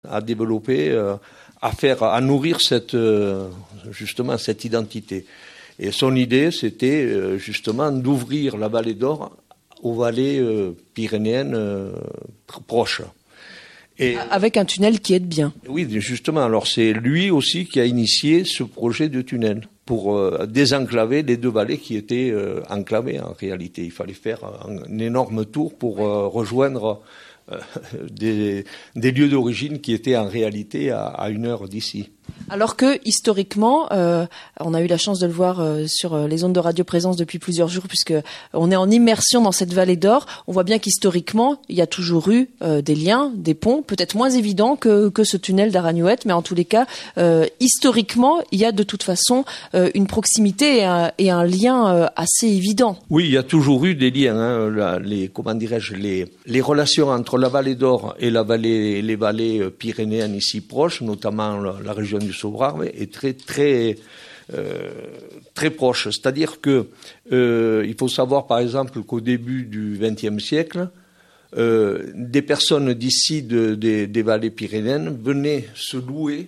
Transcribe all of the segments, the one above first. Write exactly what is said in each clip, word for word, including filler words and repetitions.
à développer, euh, à faire, à nourrir cette, euh, justement cette identité. Et son idée, c'était euh, justement d'ouvrir la vallée d'Or aux vallées euh, pyrénéennes euh, proches. Et avec un tunnel qui aide bien. Oui, justement. Alors c'est lui aussi qui a initié ce projet de tunnel pour euh, désenclaver les deux vallées qui étaient euh, enclavées en réalité. Il fallait faire un, un énorme tour pour euh, rejoindre euh, des, des lieux d'origine qui étaient en réalité à, à une heure d'ici. Alors que, historiquement, euh, on a eu la chance de le voir euh, sur les ondes de Radio Présence depuis plusieurs jours, puisque on est en immersion dans cette vallée d'Or. On voit bien qu'historiquement, il y a toujours eu euh, des liens, des ponts, peut-être moins évidents que, que ce tunnel d'Aragnouët, mais en tous les cas, euh, historiquement, il y a de toute façon euh, une proximité et un, et un lien euh, assez évident. Oui, il y a toujours eu des liens. Hein, la, les, comment dirais-je, les, les relations entre la vallée d'Or et la vallée, les vallées pyrénéennes ici proches, notamment la, la région du Sobrarbe, est très très euh, très proche. C'est-à-dire que euh, il faut savoir par exemple qu'au début du vingtième siècle, euh, des personnes d'ici de, de, des vallées pyrénéennes venaient se louer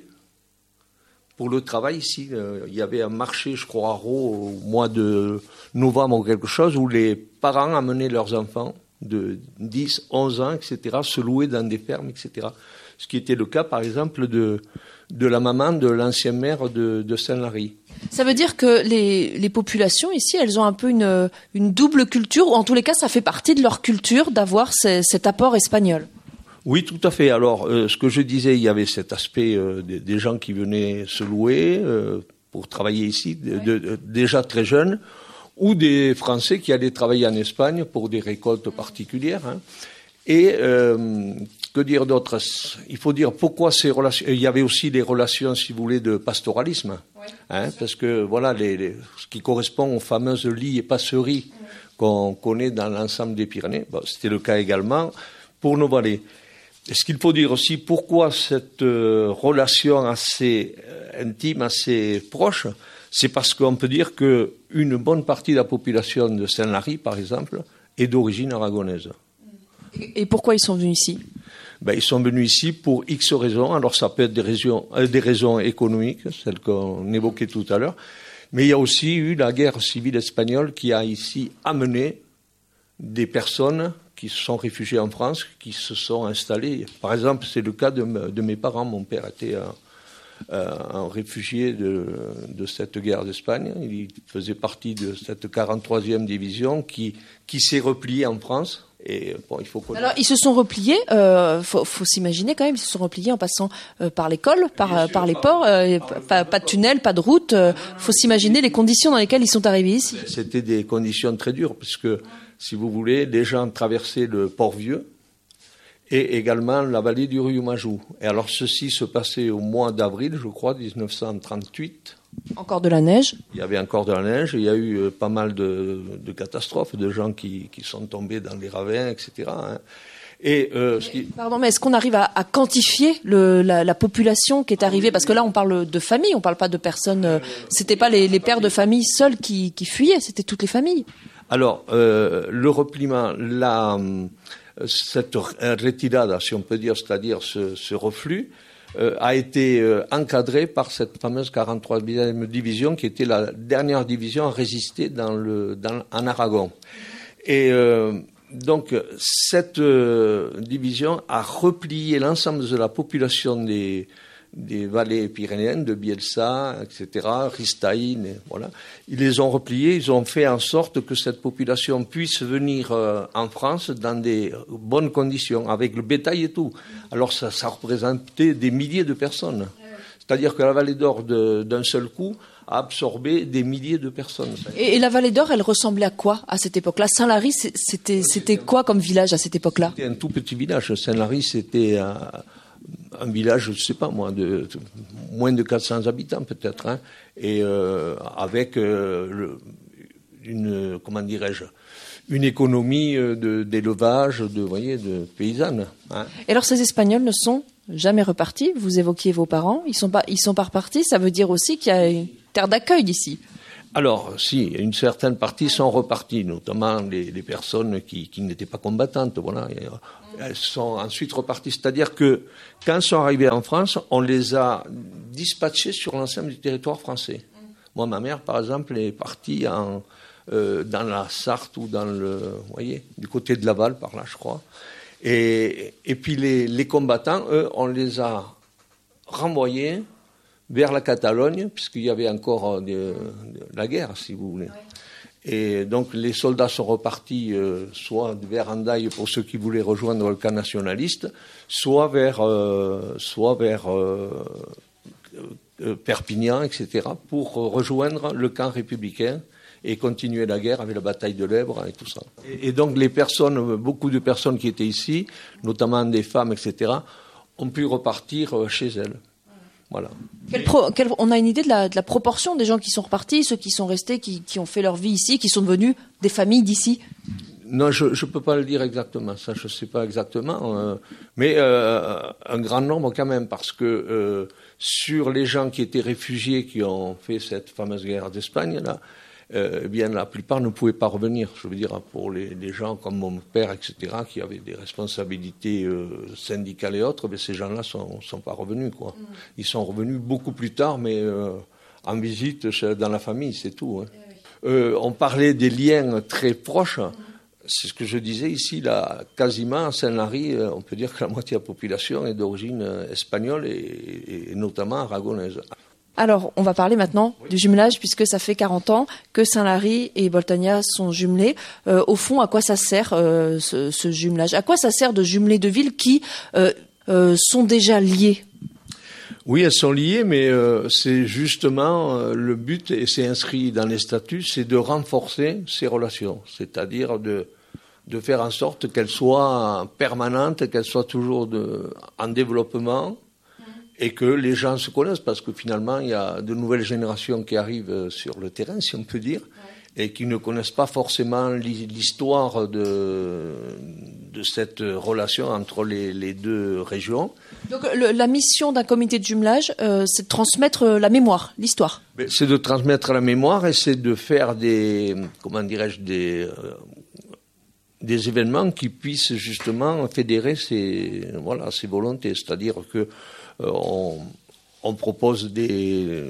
pour le travail ici. Euh, il y avait un marché, je crois, à Raux au mois de novembre ou quelque chose, où les parents amenaient leurs enfants de dix, onze ans, et cetera, se louer dans des fermes, et cetera. Ce qui était le cas, par exemple, de de la maman de l'ancien maire de, de Saint-Lary. Ça veut dire que les, les populations ici, elles ont un peu une, une double culture, ou en tous les cas, ça fait partie de leur culture d'avoir ce, cet apport espagnol. Oui, tout à fait. Alors, euh, ce que je disais, il y avait cet aspect euh, des, des gens qui venaient se louer euh, pour travailler ici, de, de, de, déjà très jeunes, ou des Français qui allaient travailler en Espagne pour des récoltes particulières. Hein. Et euh, que dire d'autre? Il faut dire pourquoi ces relations. Il y avait aussi des relations, si vous voulez, de pastoralisme, oui, hein, parce que voilà, les, les, ce qui correspond aux fameuses lits et passeries, oui, qu'on connaît dans l'ensemble des Pyrénées. Bon, c'était le cas également pour nos vallées. Est-ce qu'il faut dire aussi pourquoi cette euh, relation assez euh, intime, assez proche? C'est parce qu'on peut dire que une bonne partie de la population de Saint-Lary, par exemple, est d'origine aragonaise. Et pourquoi ils sont venus ici? Ben, ils sont venus ici pour X raisons. Alors ça peut être des raisons, euh, des raisons économiques, celles qu'on évoquait tout à l'heure. Mais il y a aussi eu la guerre civile espagnole qui a ici amené des personnes qui se sont réfugiées en France, qui se sont installées. Par exemple, c'est le cas de, de mes parents. Mon père était un, un réfugié de, de cette guerre d'Espagne. Il faisait partie de cette quarante-troisième division qui, qui s'est repliée en France. Et bon, il faut Alors, ils se sont repliés, euh, faut, faut s'imaginer quand même, ils se sont repliés en passant euh, par l'école, par, euh, par les ports, euh, pas, pas de tunnel, pas de route. Euh, faut s'imaginer les conditions dans lesquelles ils sont arrivés ici. C'était des conditions très dures, parce que, si vous voulez, les gens traversaient le Port-Vieux et également la vallée du Riomajou. Et alors, ceci se passait au mois d'avril, je crois, dix-neuf cent trente-huit. Encore de la neige. Il y avait encore de la neige, il y a eu euh, pas mal de, de catastrophes, de gens qui, qui sont tombés dans les ravins, et cetera. Hein. Et, euh, ce qui... Pardon, mais est-ce qu'on arrive à, à quantifier le, la, la population qui est arrivée? Parce que là, on parle de famille, on parle pas de personnes. Euh, c'était pas les, les pères de famille seuls qui, qui fuyaient, c'était toutes les familles. Alors, euh, le repliement, la, cette retirada, si on peut dire, c'est-à-dire ce, ce reflux, Euh, a été euh, encadré par cette fameuse quarante-troisième division qui était la dernière division à résister dans le, dans, en Aragon. Et euh, donc cette euh, division a replié l'ensemble de la population des, des vallées pyrénéennes, de Bielsa, et cetera, Ristaïn, et voilà. Ils les ont repliés, ils ont fait en sorte que cette population puisse venir euh, en France dans des bonnes conditions, avec le bétail et tout. Alors ça, ça représentait des milliers de personnes. C'est-à-dire que la vallée d'Or, de, d'un seul coup, a absorbé des milliers de personnes. Et, et la vallée d'Or, elle ressemblait à quoi à cette époque-là? Saint-Lary, c'était, c'était quoi comme village à cette époque-là? C'était un tout petit village. Saint-Lary, c'était un, un village, je ne sais pas moi, de, de moins de quatre cents habitants peut-être, hein, et euh, avec euh, le, une, comment dirais-je, une économie de, d'élevage, de, vous voyez, de paysanne. Hein. Et alors ces Espagnols ne sont jamais repartis? Vous évoquiez vos parents, ils sont pas, ils sont pas repartis. Ça veut dire aussi qu'il y a une terre d'accueil ici. Alors, si, une certaine partie sont reparties, notamment les, les personnes qui, qui n'étaient pas combattantes. Voilà, et, elles sont ensuite reparties. C'est-à-dire que quand elles sont arrivées en France, on les a dispatchées sur l'ensemble du territoire français. Moi, ma mère, par exemple, est partie en, euh, dans la Sarthe ou dans le, vous voyez, du côté de Laval, par là, je crois. Et, et puis les, les combattants, eux, on les a renvoyés vers la Catalogne, puisqu'il y avait encore de, de la guerre, si vous voulez. Et donc les soldats sont repartis euh, soit vers Hendaye pour ceux qui voulaient rejoindre le camp nationaliste, soit vers, euh, soit vers euh, euh, Perpignan, et cetera, pour rejoindre le camp républicain et continuer la guerre avec la bataille de l'Èbre et tout ça. Et, et donc les personnes, beaucoup de personnes qui étaient ici, notamment des femmes, et cetera, ont pu repartir chez elles. Voilà. Quelle pro, quelle, on a une idée de la, de la proportion des gens qui sont repartis, ceux qui sont restés, qui, qui ont fait leur vie ici, qui sont devenus des familles d'ici? Non, je ne peux pas le dire exactement, ça je ne sais pas exactement, euh, mais euh, un grand nombre quand même, parce que euh, sur les gens qui étaient réfugiés, qui ont fait cette fameuse guerre d'Espagne, là, euh, eh bien la plupart ne pouvaient pas revenir. Je veux dire, pour les, les gens comme mon père, et cetera, qui avaient des responsabilités euh, syndicales et autres, mais ces gens-là ne sont, sont pas revenus, quoi. Mmh. Ils sont revenus beaucoup plus tard, mais euh, en visite dans la famille, c'est tout. Hein. Eh oui. euh, on parlait des liens très proches. Mmh. C'est ce que je disais ici, là, quasiment à Saint-Lary, on peut dire que la moitié de la population est d'origine espagnole et, et notamment aragonaise. Alors, on va parler maintenant oui. du jumelage, puisque ça fait quarante ans que Saint-Lary et Boltagna sont jumelés. Euh, au fond, à quoi ça sert euh, ce, ce jumelage? À quoi ça sert de jumeler deux villes qui euh, euh, sont déjà liées? Oui, elles sont liées, mais euh, c'est justement euh, le but, et c'est inscrit dans les statuts, c'est de renforcer ces relations, c'est-à-dire de, de faire en sorte qu'elles soient permanentes, qu'elles soient toujours de, en développement, et que les gens se connaissent, parce que finalement, il y a de nouvelles générations qui arrivent sur le terrain, si on peut dire, ouais. et qui ne connaissent pas forcément l'histoire de, de cette relation entre les, les deux régions. Donc le, la mission d'un comité de jumelage, euh, c'est de transmettre la mémoire, l'histoire. Mais c'est de transmettre la mémoire et c'est de faire des, comment dirais-je, des... Euh, des événements qui puissent justement fédérer ces, voilà, ces volontés. C'est-à-dire que euh, on, on propose des,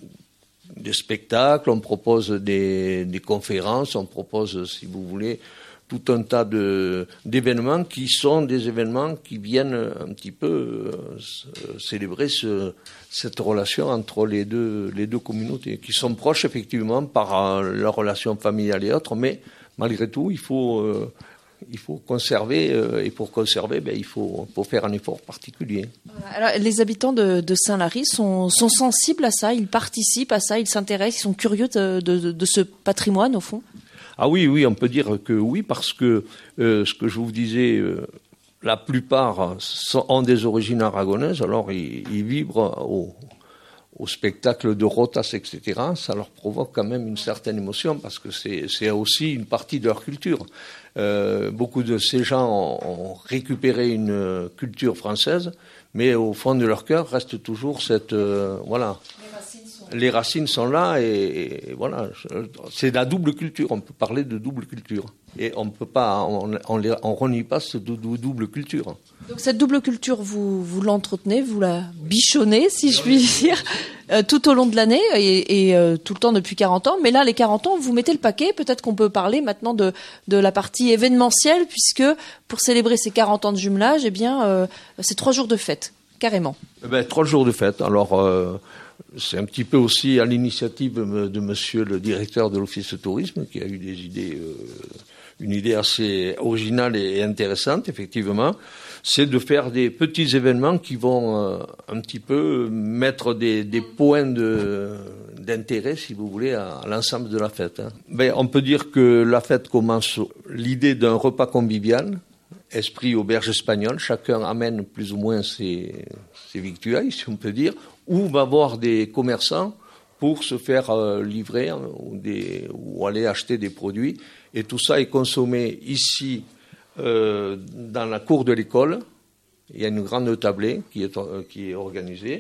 des spectacles, on propose des, des conférences, on propose, si vous voulez, tout un tas de, d'événements qui sont des événements qui viennent un petit peu euh, célébrer ce, cette relation entre les deux, les deux communautés, qui sont proches effectivement par euh, leur relation familiale et autres, mais malgré tout, il faut, euh, il faut conserver, euh, et pour conserver, ben, il faut, faut faire un effort particulier. Alors, les habitants de, de Saint-Lary sont, sont sensibles à ça, ils participent à ça, ils s'intéressent, ils sont curieux de, de, de ce patrimoine, au fond? Ah oui, oui, on peut dire que oui, parce que euh, ce que je vous disais, euh, la plupart sont, ont des origines aragonaises, alors ils, ils vibrent au... au spectacle de Rotas, et cetera, ça leur provoque quand même une certaine émotion parce que c'est, c'est aussi une partie de leur culture. Euh, beaucoup de ces gens ont, ont récupéré une culture française, mais au fond de leur cœur reste toujours cette... Euh, voilà. Les racines sont, Les racines sont là et, et voilà. C'est la double culture, on peut parler de double culture. Et on ne peut pas, on, on, on renie pas cette double culture. Donc cette double culture, vous, vous l'entretenez, vous la bichonnez, si je puis dire, euh, tout au long de l'année et, et euh, tout le temps depuis quarante ans. Mais là, les quarante ans, vous mettez le paquet. Peut-être qu'on peut parler maintenant de, de la partie événementielle, puisque pour célébrer ces quarante ans de jumelage, eh bien, euh, c'est trois jours de fête, carrément. Eh ben, trois jours de fête. Alors, euh, c'est un petit peu aussi à l'initiative de monsieur le directeur de l'Office de tourisme, qui a eu des idées... Euh, une idée assez originale et intéressante, effectivement, c'est de faire des petits événements qui vont euh, un petit peu mettre des, des points de, d'intérêt, si vous voulez, à, à l'ensemble de la fête. Hein. Ben, on peut dire que la fête commence l'idée d'un repas convivial, esprit auberge espagnole, chacun amène plus ou moins ses, ses victuailles, si on peut dire, ou va voir des commerçants pour se faire euh, livrer hein, ou, des, ou aller acheter des produits. Et tout ça est consommé ici, euh, dans la cour de l'école. Il y a une grande tablée qui est, euh, qui est organisée.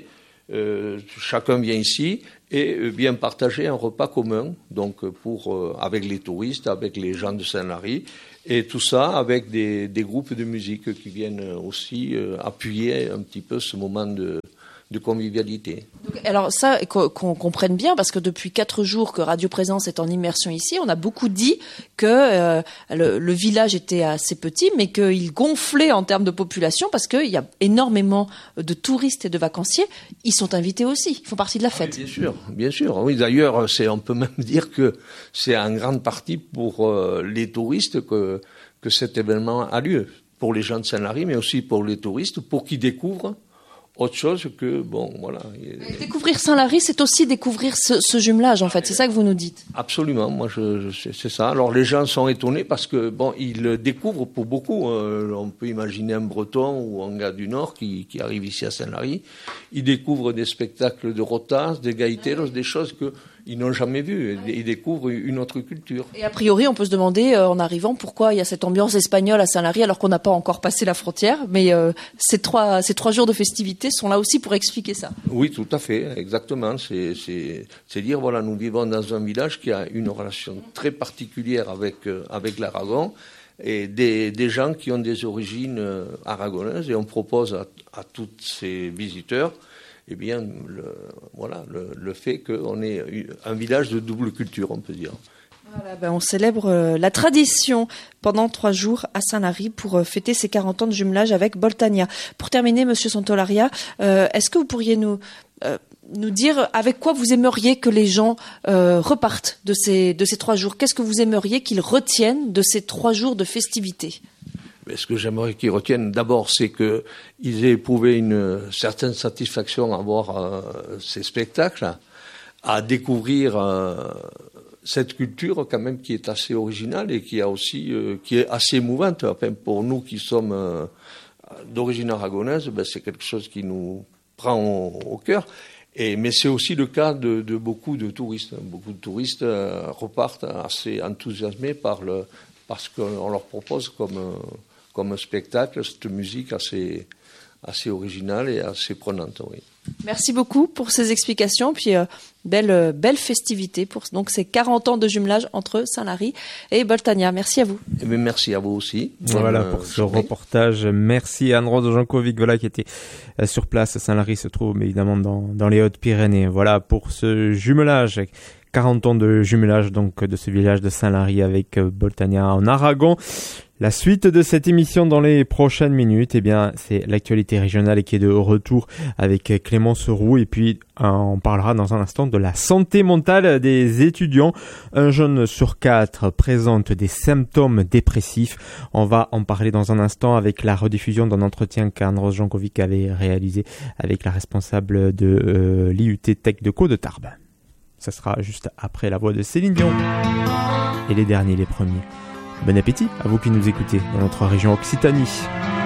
euh, chacun vient ici et euh, vient partager un repas commun, donc pour euh, avec les touristes, avec les gens de Saint-Lary, et tout ça avec des, des groupes de musique qui viennent aussi euh, appuyer un petit peu ce moment de de convivialité. Alors ça, qu'on, qu'on comprenne bien, parce que depuis quatre jours que Radio Présence est en immersion ici, on a beaucoup dit que euh, le, le village était assez petit, mais qu'il gonflait en termes de population, parce qu'il y a énormément de touristes et de vacanciers. Ils sont invités aussi, ils font partie de la fête. Ah, bien sûr, bien sûr. Oui, d'ailleurs, c'est, on peut même dire que c'est en grande partie pour euh, les touristes que, que cet événement a lieu. Pour les gens de Saint-Lary, mais aussi pour les touristes, pour qu'ils découvrent autre chose que, bon, voilà. Découvrir Saint-Lary, c'est aussi découvrir ce, ce jumelage, en fait. C'est ça que vous nous dites. Absolument. Moi, je, je c'est ça. Alors, les gens sont étonnés parce que, bon, ils découvrent pour beaucoup. Euh, on peut imaginer un Breton ou un gars du Nord qui, qui arrive ici à Saint-Lary. Ils découvrent des spectacles de rotas, des gaiteros, des choses que ils n'ont jamais vu. Ils découvrent une autre culture. Et a priori, on peut se demander, euh, en arrivant, pourquoi il y a cette ambiance espagnole à Saint-Lary alors qu'on n'a pas encore passé la frontière. Mais euh, ces trois, ces trois jours de festivités sont là aussi pour expliquer ça. Oui, tout à fait, exactement. C'est, c'est, c'est dire, voilà, nous vivons dans un village qui a une relation très particulière avec euh, avec l'Aragon et des, des gens qui ont des origines euh, aragonaises. Et on propose à, à tous ces visiteurs eh bien, le, voilà, le, le fait qu'on ait un village de double culture, on peut dire. Voilà, ben on célèbre euh, la tradition pendant trois jours à Saint-Lary pour euh, fêter ses quarante ans de jumelage avec Boltania. Pour terminer, Monsieur Santolaria, euh, est-ce que vous pourriez nous euh, nous dire avec quoi vous aimeriez que les gens euh, repartent de ces de ces trois jours? Qu'est-ce que vous aimeriez qu'ils retiennent de ces trois jours de festivités? Mais ce que j'aimerais qu'ils retiennent d'abord, c'est qu'ils aient éprouvé une certaine satisfaction à voir euh, ces spectacles, à découvrir euh, cette culture quand même qui est assez originale et qui a aussi euh, qui est assez émouvante. Enfin, pour nous qui sommes euh, d'origine aragonaise, ben, c'est quelque chose qui nous prend au, au cœur. Et mais c'est aussi le cas de, de beaucoup de touristes. Beaucoup de touristes euh, repartent assez enthousiasmés par le parce qu'on leur propose comme euh, comme un spectacle, cette musique assez, assez originale et assez prenante, oui. Merci beaucoup pour ces explications, puis euh, belle, euh, belle festivité pour donc ces quarante ans de jumelage entre Saint-Lary et Boltania. Merci à vous. Et bien, merci à vous aussi. Voilà Bonne, pour ce journée. Reportage. Merci à Anne-Rose Jankovic, voilà, qui était sur place. Saint-Lary se trouve évidemment dans, dans les Hautes-Pyrénées. Voilà pour ce jumelage. quarante ans de jumelage donc de ce village de Saint-Lary avec Boltania en Aragon. La suite de cette émission dans les prochaines minutes, eh bien, c'est l'actualité régionale qui est de retour avec Clémence Roux. Et puis, on parlera dans un instant de la santé mentale des étudiants. Un jeune sur quatre présente des symptômes dépressifs. On va en parler dans un instant avec la rediffusion d'un entretien qu'Anne-Rose Jankovic avait réalisé avec la responsable de euh, l'I U T Tech de Caux de Tarbes. Ça sera juste après la voix de Céline Dion. Et les derniers, les premiers. Bon appétit à vous qui nous écoutez dans notre région Occitanie.